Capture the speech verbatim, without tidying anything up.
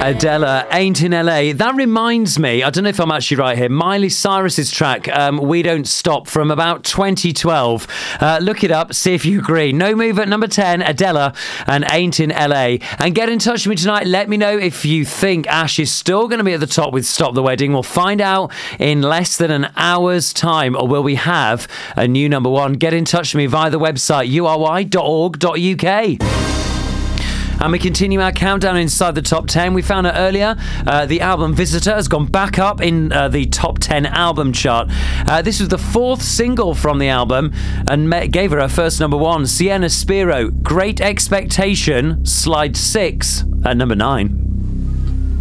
Adela, Ain't in L A. That reminds me, I don't know if I'm actually right here, Miley Cyrus's track, um, We Don't Stop, from about twenty twelve. Uh, look it up, see if you agree. No Move at number ten, Adela and Ain't in L A. And get in touch with me tonight. Let me know if you think Ash is still going to be at the top with Stop the Wedding. We'll find out in less than an hour's time, or will we have a new number one? Get in touch with me via the website u r y dot org dot u k. And we continue our countdown inside the top ten. We found out earlier uh, the album Visitor has gone back up in uh, the top ten album chart. Uh, this was the fourth single from the album and met, gave her her first number one. Sienna Spiro, Great Expectation, slide six at number nine.